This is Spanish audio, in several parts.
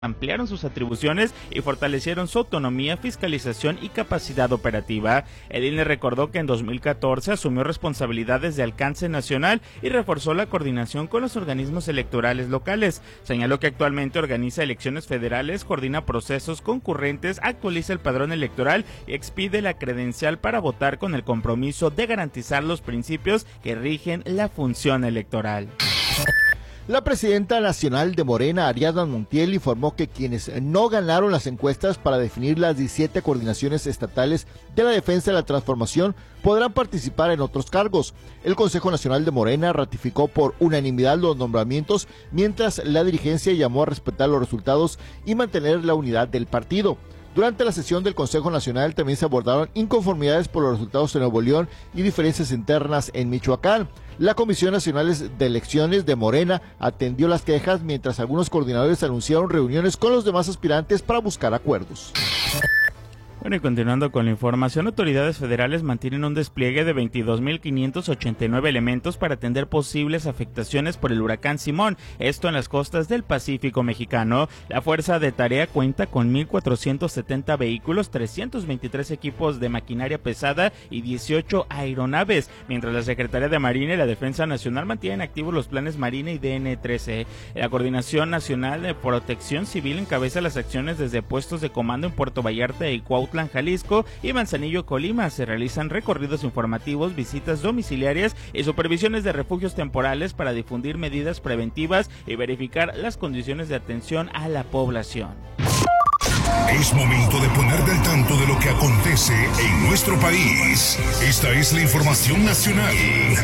ampliaron sus atribuciones y fortalecieron su autonomía, fiscalización y capacidad operativa. El INE recordó que en 2014 asumió responsabilidades de alcance nacional y reforzó la coordinación con los organismos electorales locales. Señaló que actualmente organiza elecciones federales, coordina procesos concurrentes, actualiza el padrón electoral y expide la credencial para votar con el compromiso de garantizar los principios que rigen la función electoral. La presidenta nacional de Morena, Ariadna Montiel, informó que quienes no ganaron las encuestas para definir las 17 coordinaciones estatales de la defensa de la transformación podrán participar en otros cargos. El Consejo Nacional de Morena ratificó por unanimidad los nombramientos, mientras la dirigencia llamó a respetar los resultados y mantener la unidad del partido. Durante la sesión del Consejo Nacional también se abordaron inconformidades por los resultados en Nuevo León y diferencias internas en Michoacán. La Comisión Nacional de Elecciones de Morena atendió las quejas, mientras algunos coordinadores anunciaron reuniones con los demás aspirantes para buscar acuerdos. Bueno, y continuando con la información, autoridades federales mantienen un despliegue de 22.589 elementos para atender posibles afectaciones por el huracán Simón, esto en las costas del Pacífico mexicano. La fuerza de tarea cuenta con 1.470 vehículos, 323 equipos de maquinaria pesada y 18 aeronaves, mientras la Secretaría de Marina y la Defensa Nacional mantienen activos los planes Marina y DN3E. La Coordinación Nacional de Protección Civil encabeza las acciones desde puestos de comando en Puerto Vallarta y Cuautla, Jalisco y Manzanillo, Colima. Se realizan recorridos informativos, visitas domiciliarias y supervisiones de refugios temporales para difundir medidas preventivas y verificar las condiciones de atención a la población. Es momento de ponerte al tanto de lo que acontece en nuestro país. Esta es la información nacional.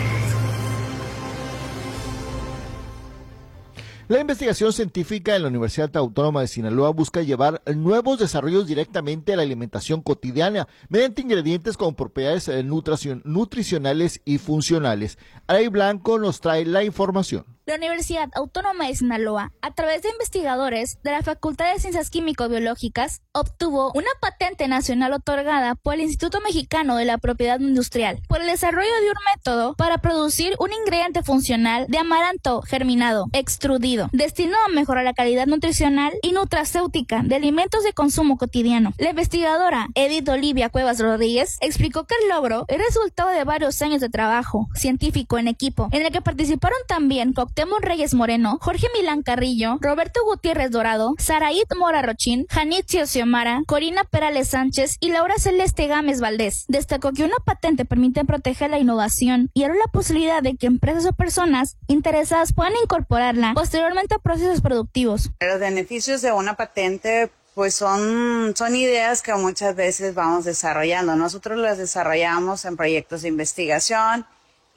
La investigación científica en la Universidad Autónoma de Sinaloa busca llevar nuevos desarrollos directamente a la alimentación cotidiana mediante ingredientes con propiedades nutricionales y funcionales. Aray Blanco nos trae la información. La Universidad Autónoma de Sinaloa, a través de investigadores de la Facultad de Ciencias Químico-Biológicas, obtuvo una patente nacional otorgada por el Instituto Mexicano de la Propiedad Industrial por el desarrollo de un método para producir un ingrediente funcional de amaranto germinado, extrudido, destinado a mejorar la calidad nutricional y nutracéutica de alimentos de consumo cotidiano. La investigadora Edith Olivia Cuevas Rodríguez explicó que el logro es resultado de varios años de trabajo científico en equipo, en el que participaron también Cuauhtémoc Reyes Moreno, Jorge Milán Carrillo, Roberto Gutiérrez Dorado, Saraid Mora Rochín, Janitzio Xiomara, Corina Perales Sánchez y Laura Celeste Gámez Valdés. Destacó que una patente permite proteger la innovación y abre la posibilidad de que empresas o personas interesadas puedan incorporarla posteriormente a procesos productivos. Los beneficios de una patente pues son ideas que muchas veces vamos desarrollando. Nosotros las desarrollamos en proyectos de investigación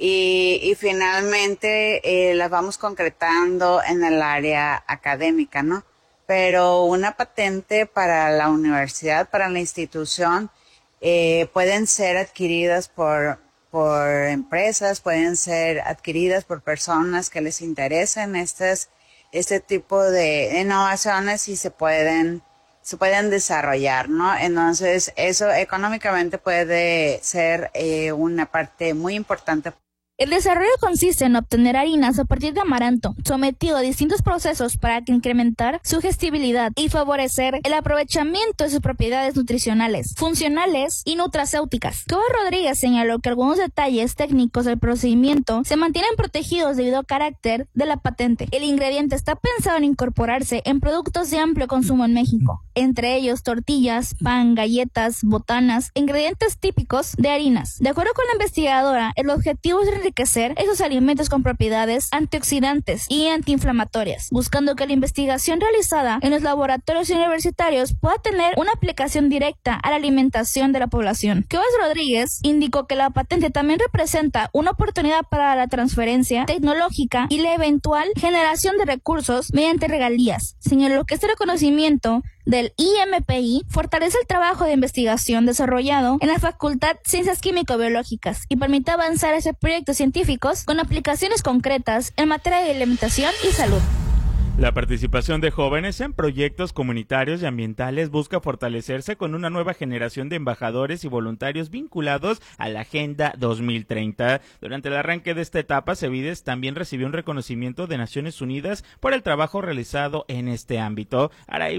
y finalmente las vamos concretando en el área académica, ¿no? Pero una patente para la universidad, para la institución, pueden ser adquiridas por empresas, pueden ser adquiridas por personas que les interesen este tipo de innovaciones y se pueden desarrollar, ¿no? Entonces, eso económicamente puede ser una parte muy importante. El desarrollo consiste en obtener harinas a partir de amaranto, sometido a distintos procesos para incrementar su digestibilidad y favorecer el aprovechamiento de sus propiedades nutricionales, funcionales y nutracéuticas. Cuevas Rodríguez señaló que algunos detalles técnicos del procedimiento se mantienen protegidos debido al carácter de la patente. El ingrediente está pensado en incorporarse en productos de amplio consumo en México, entre ellos tortillas, pan, galletas, botanas, ingredientes típicos de harinas. De acuerdo con la investigadora, el objetivo es enriquecer esos alimentos con propiedades antioxidantes y antiinflamatorias, buscando que la investigación realizada en los laboratorios universitarios pueda tener una aplicación directa a la alimentación de la población. Cuevas Rodríguez indicó que la patente también representa una oportunidad para la transferencia tecnológica y la eventual generación de recursos mediante regalías. Señaló que este reconocimiento del IMPI fortalece el trabajo de investigación desarrollado en la Facultad de Ciencias Químico-Biológicas y permite avanzar hacia proyectos científicos con aplicaciones concretas en materia de alimentación y salud. La participación de jóvenes en proyectos comunitarios y ambientales busca fortalecerse con una nueva generación de embajadores y voluntarios vinculados a la Agenda 2030. Durante el arranque de esta etapa, Cevides también recibió un reconocimiento de Naciones Unidas por el trabajo realizado en este ámbito.